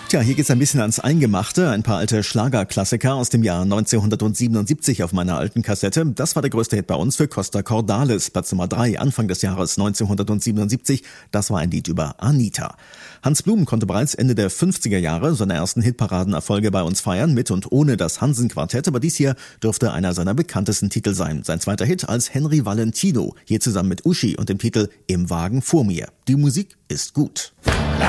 Tja, hier geht's ein bisschen ans Eingemachte. Ein paar alte Schlagerklassiker aus dem Jahr 1977 auf meiner alten Kassette. Das war der größte Hit bei uns für Costa Cordalis. Platz Nummer 3, Anfang des Jahres 1977. Das war ein Lied über Anita. Hans Blum konnte bereits Ende der 50er Jahre seine ersten Hitparadenerfolge bei uns feiern, mit und ohne das Hansen-Quartett. Aber dies hier dürfte einer seiner bekanntesten Titel sein. Sein zweiter Hit als Henry Valentino. Hier zusammen mit Uschi und dem Titel Im Wagen vor mir. Die Musik ist gut.